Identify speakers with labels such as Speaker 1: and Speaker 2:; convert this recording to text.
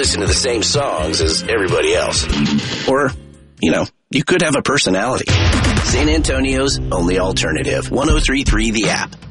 Speaker 1: listen to the same songs as everybody else. Or, you could have a personality. San Antonio's only alternative. 103.3 The App.